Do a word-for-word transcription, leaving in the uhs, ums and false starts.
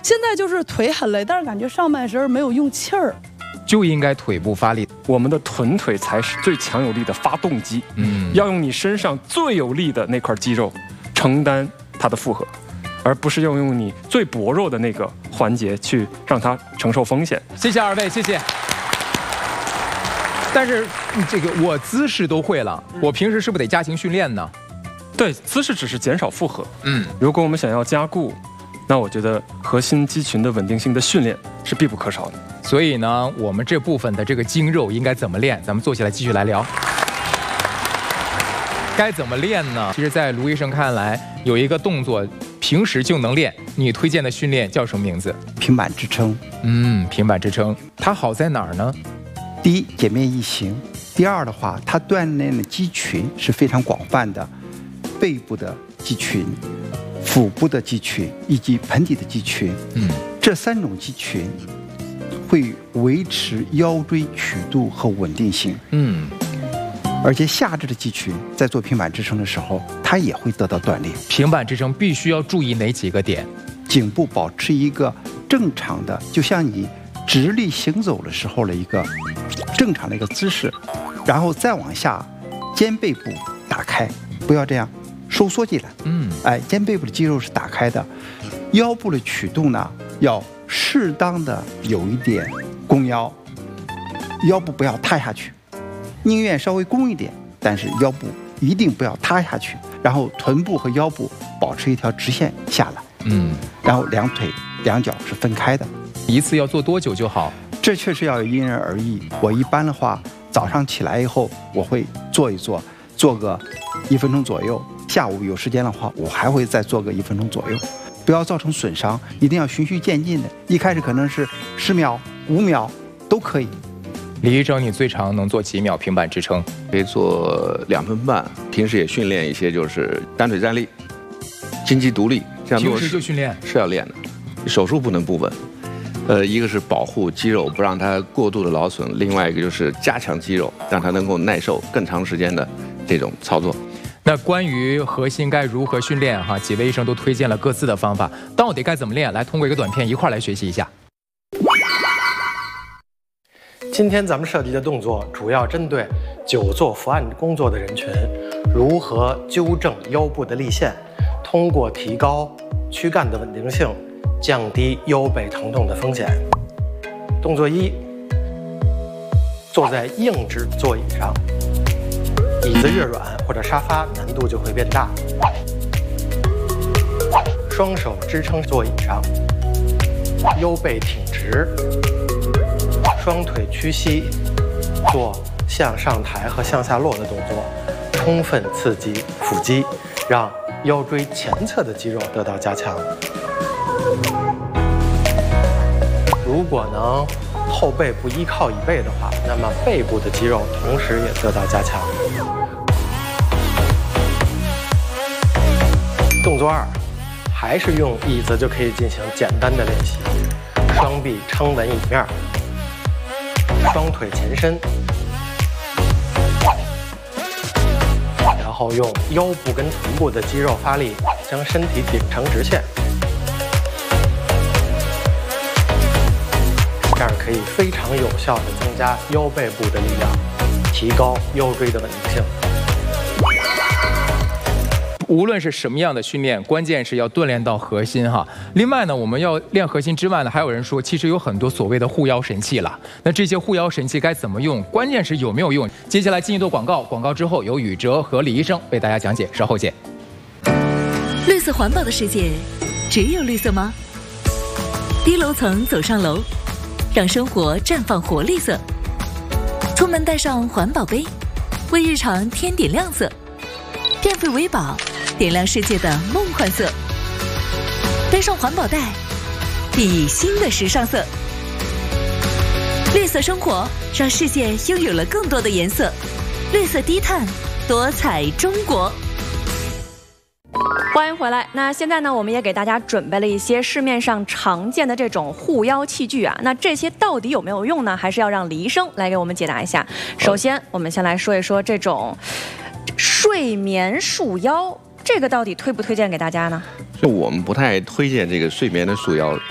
现在就是腿很累，但是感觉上半身没有用气儿。 就应该腿部发力， 我们的臀腿才是最强有力的发动机。嗯，要用你身上最有力的那块肌肉承担它的负荷，而不是要用你最薄弱的那个环节去让它承受风险。 谢谢二位，谢谢。但是这个我姿势都会了，我平时是不是得加强训练呢？ 对，姿势只是减少负荷。嗯，如果我们想要加固，那我觉得核心肌群的稳定性的训练是必不可少的。 所以呢，我们这部分的这个筋肉应该怎么练？咱们坐起来继续来聊。该怎么练呢？其实，在卢医生看来，有一个动作平时就能练。你推荐的训练叫什么名字？ 平板支撑。 嗯，平板支撑，它好在哪儿呢？ 第一，简便易行；第二的话，它锻炼的肌群是非常广泛的，背部的肌群、腹部的肌群以及盆底的肌群。嗯，这三种肌群会维持腰椎曲度和稳定性。嗯，而且下肢的肌群在做平板支撑的时候，它也会得到锻炼。 平板支撑必须要注意哪几个点？ 颈部保持一个正常的，就像你直立行走的时候的一个正常的一个姿势，然后再往下，肩背部打开，不要这样收缩进来。嗯，哎，肩背部的肌肉是打开的，腰部的曲度呢要适当的有一点弓腰，腰部不要塌下去，宁愿稍微弓一点，但是腰部一定不要塌下去。然后臀部和腰部保持一条直线下来，嗯，然后两腿两脚是分开的。 一次要做多久就好？ 这确实要因人而异。我一般的话，早上起来以后我会做一做，做个一分钟左右。下午有时间的话，我还会再做个一分钟左右。不要造成损伤，一定要循序渐进的。一开始可能是十秒、五秒都可以。 李医生，你最长能做几秒平板支撑？ 可以做两分半。平时也训练一些，就是单腿站立、金鸡独立，这样做平时就训练是要练的。手术不能不稳。呃，一个是保护肌肉，不让它过度的劳损；另外一个就是加强肌肉，让它能够耐受更长时间的这种操作。 那关于核心该如何训练哈，几位医生都推荐了各自的方法，到底该怎么练？来，通过一个短片一块来学习一下。 今天咱们涉及的动作主要针对久坐伏案工作的人群，如何纠正腰部的立线，通过提高躯干的稳定性，降低腰背疼痛的风险。动作一，坐在硬质座椅上，椅子越软或者沙发难度就会变大。双手支撑座椅上，腰背挺直，双腿屈膝，做向上抬和向下落的动作，充分刺激腹肌，让腰椎前侧的肌肉得到加强。如果能后背部依靠椅背的话，那么背部的肌肉同时也得到加强。动作二，还是用椅子就可以进行简单的练习。双臂撑稳椅面，双腿前伸，然后用腰部跟臀部的肌肉发力，将身体顶成直线，这样可以非常有效地增加腰背部的力量，提高腰椎的稳定性。 无论是什么样的训练，关键是要锻炼到核心哈。另外呢，我们要练核心之外呢，还有人说，其实有很多所谓的护腰神器了。那这些护腰神器该怎么用？关键是有没有用。接下来进一段广告，广告之后由宇哲和李医生为大家讲解，稍后见。 绿色环保的世界，只有绿色吗？低楼层走上楼，让生活绽放活力色。出门带上环保杯，为日常添点亮色。电费维保，点亮世界的梦幻色。背上环保袋，熠熠新的时尚色。绿色生活，让世界拥有了更多的颜色。绿色低碳，多彩中国。 欢迎回来。那现在呢，我们也给大家准备了一些市面上常见的这种护腰器具啊。那这些到底有没有用呢？还是要让李医生来给我们解答一下。首先，我们先来说一说这种睡眠束腰，这个到底推不推荐给大家呢？ 就我们不太推荐这个睡眠的束腰，